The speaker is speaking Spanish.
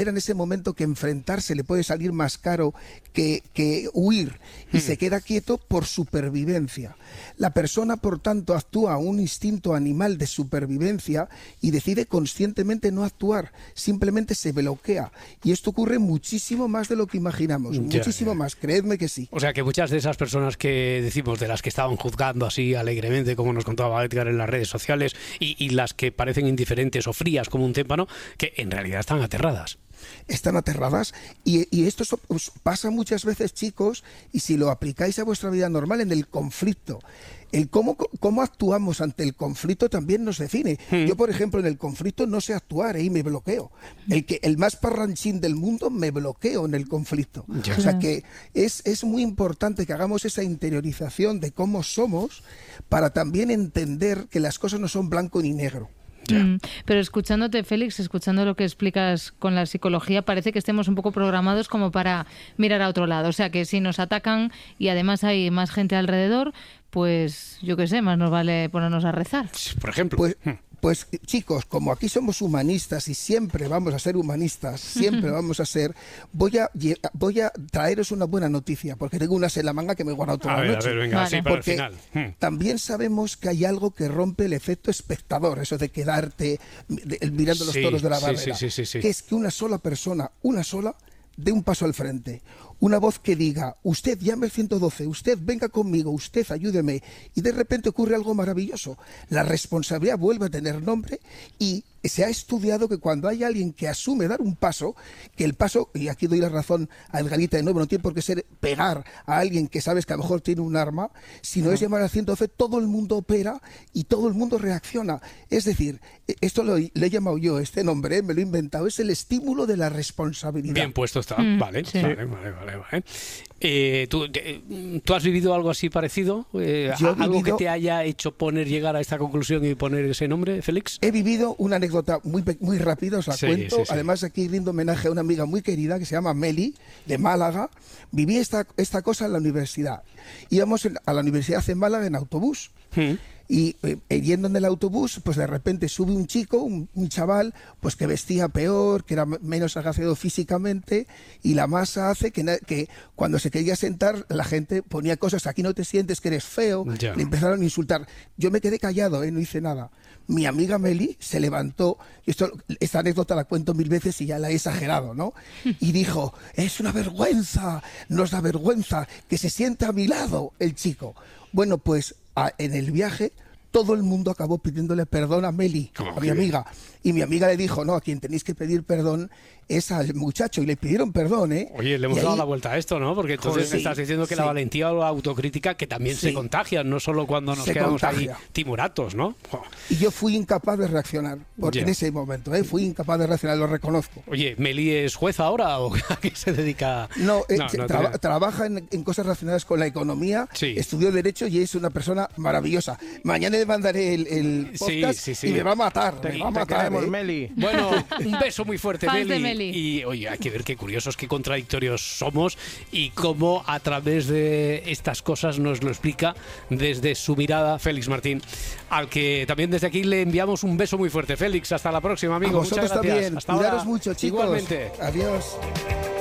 en ese momento que enfrentarse le puede salir más caro que huir, y se queda quieto por supervivencia. La persona, por tanto, actúa a un instinto animal de supervivencia y decide conscientemente no actuar, simplemente se bloquea. Y esto ocurre muchísimo más de lo que imaginamos, muchísimo más, creedme que sí. O sea que muchas de esas personas que decimos, de las que estaban juzgando así alegremente, como nos contaba Edgar en las redes sociales, y las que parecen indiferentes o frías como un témpano, que en realidad están aterradas. Están aterradas, y esto os pasa muchas veces, chicos, y si lo aplicáis a vuestra vida normal, en el conflicto. El cómo actuamos ante el conflicto también nos define. Yo, por ejemplo, en el conflicto no sé actuar y me bloqueo. El más parranchín del mundo, me bloqueo en el conflicto. O sea que es muy importante que hagamos esa interiorización de cómo somos, para también entender que las cosas no son blanco ni negro. Pero escuchándote, Félix, escuchando lo que explicas con la psicología, parece que estemos un poco programados como para mirar a otro lado. O sea, que si nos atacan y además hay más gente alrededor, pues yo qué sé, más nos vale ponernos a rezar. Por ejemplo. Pues chicos, como aquí somos humanistas y siempre vamos a ser humanistas, siempre vamos a ser, voy a traeros una buena noticia, porque tengo unas en la manga que me he guardado toda la noche. A ver, venga, vale. así para porque el final. También sabemos que hay algo que rompe el efecto espectador, eso de quedarte mirando los toros de la barrera, que es que una sola persona, dé un paso al frente. Una voz que diga, usted llame al 112, usted venga conmigo, usted ayúdeme, y de repente ocurre algo maravilloso. La responsabilidad vuelve a tener nombre, y se ha estudiado que cuando hay alguien que asume dar un paso, que el paso, y aquí doy la razón a Edgarita de nuevo, no tiene por qué ser pegar a alguien que sabes que a lo mejor tiene un arma, sino es llamar al 112, todo el mundo opera y todo el mundo reacciona. Es decir, esto lo he llamado yo, este nombre, me lo he inventado, es el estímulo de la responsabilidad. Bien puesto está, vale. ¿Tú has vivido algo así parecido? ¿Algo que te haya hecho llegar a esta conclusión y poner ese nombre, Félix? He vivido una anécdota muy rápida, os la cuento. Además, aquí rindo homenaje a una amiga muy querida que se llama Meli, de Málaga. Viví esta cosa en la universidad. Íbamos a la universidad en Málaga en autobús. Y yendo en el autobús, pues de repente sube un chico, un chaval, pues que vestía peor, que era menos agraciado físicamente, y la masa hace que cuando se quería sentar, la gente ponía cosas, aquí no te sientes, que eres feo, le empezaron a insultar. Yo me quedé callado, no hice nada. Mi amiga Meli se levantó, y esta anécdota la cuento 1000 veces y ya la he exagerado, ¿no? Y dijo, es una vergüenza, nos da vergüenza que se sienta a mi lado el chico. Bueno, pues en el viaje todo el mundo acabó pidiéndole perdón a Meli, a mi amiga. Y mi amiga le dijo, no, a quien tenéis que pedir perdón es al muchacho. Y le pidieron perdón, ¿eh? Oye, le hemos dado la vuelta a esto, ¿no? Porque entonces estás diciendo que la valentía o la autocrítica que también se contagian, no solo cuando nos quedamos ahí timoratos, ¿no? Y yo fui incapaz de reaccionar, porque en ese momento, fui incapaz de reaccionar, lo reconozco. Oye, ¿Meli es jueza ahora o a qué se dedica? No, trabaja en cosas relacionadas con la economía, estudió Derecho y es una persona maravillosa. Mañana le mandaré el podcast y me va a matar, Meli. Bueno, un beso muy fuerte, Meli. Y oye, hay que ver qué curiosos, qué contradictorios somos y cómo a través de estas cosas nos lo explica desde su mirada Félix Martín, al que también desde aquí le enviamos un beso muy fuerte. Félix, hasta la próxima, amigo. A vosotros muchas gracias. También. Hasta Cuidaros ahora. mucho, chicos. Igualmente. Adiós.